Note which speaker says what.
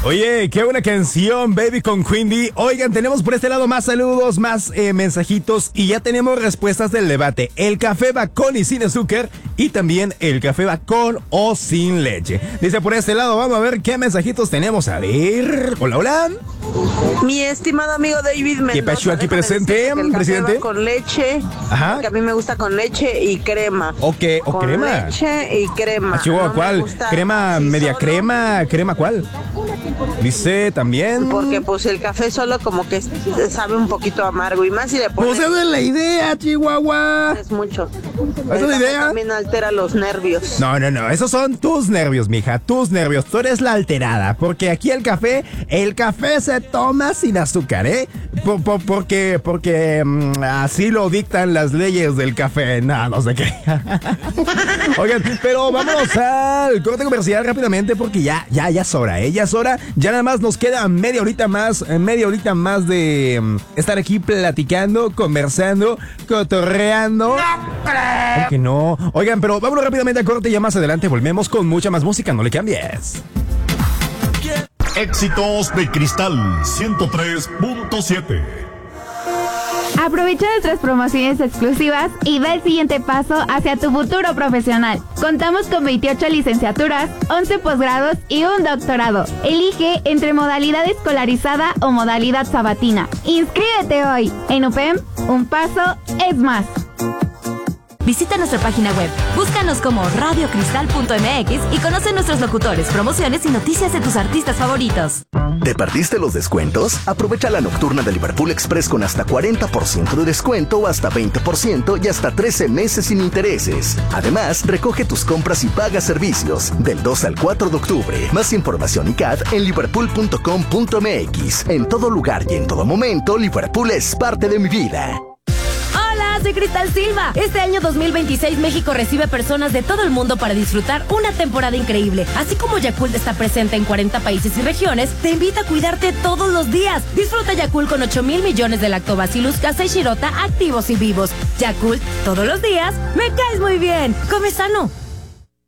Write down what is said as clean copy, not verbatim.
Speaker 1: Oye, qué buena canción, Baby con Quindy. Oigan, tenemos por este lado más saludos, más mensajitos y ya tenemos respuestas del debate. El café va con y sin azúcar y también el café va con o sin leche. Dice por este lado, vamos a ver qué mensajitos tenemos. A ver, hola, hola.
Speaker 2: Mi estimado amigo David Mendoza.
Speaker 1: ¿Qué pasó aquí presente,
Speaker 2: el
Speaker 1: presidente?
Speaker 2: Va con leche.
Speaker 1: Ajá.
Speaker 2: Que a mí me gusta con leche y crema.
Speaker 1: ¿O qué? ¿O
Speaker 2: con
Speaker 1: crema?
Speaker 2: Leche y crema.
Speaker 1: Chihuahua, ¿cuál? ¿Crema media solo. ¿Crema cuál? Dice también.
Speaker 2: Porque pues el café solo como que sabe un poquito amargo y más si le pones.
Speaker 1: Pues esa es la idea, Chihuahua.
Speaker 2: Es mucho.
Speaker 1: ¿Esa es la idea?
Speaker 2: También altera los nervios.
Speaker 1: No, esos son tus nervios, mija, tus nervios. Tú eres la alterada, porque aquí el café se toma sin azúcar, ¿eh? Porque así lo dictan las leyes del café. No sé qué. Oigan, pero vámonos al corte comercial rápidamente porque ya es hora, ¿eh? Ya es hora. Ya nada más nos queda media horita más de estar aquí platicando, conversando, cotorreando. ¿Por qué no? Oigan, pero vámonos rápidamente a corte y ya más adelante volvemos con mucha más música. No le cambies.
Speaker 3: Éxitos de Cristal 103.7.
Speaker 4: Aprovecha nuestras promociones exclusivas y da el siguiente paso hacia tu futuro profesional. Contamos con 28 licenciaturas, 11 posgrados y un doctorado. Elige entre modalidad escolarizada o modalidad sabatina. Inscríbete hoy. En UPEM, un paso es más.
Speaker 5: Visita nuestra página web, búscanos como radiocristal.mx y conoce nuestros locutores, promociones y noticias de tus artistas favoritos.
Speaker 6: ¿Te perdiste los descuentos? Aprovecha la nocturna de Liverpool Express con hasta 40% de descuento o hasta 20% y hasta 13 meses sin intereses. Además, recoge tus compras y paga servicios del 2 al 4 de octubre. Más información y CAD en liverpool.com.mx. En todo lugar y en todo momento, Liverpool es parte de mi vida.
Speaker 5: Soy Cristal Silva. Este año 2026 México recibe personas de todo el mundo para disfrutar una temporada increíble. Así como Yakult está presente en 40 países y regiones, te invita a cuidarte todos los días. Disfruta Yakult con 8,000 millones de lactobacillus casei shirota activos y vivos. Yakult, todos los días, me caes muy bien. Come sano.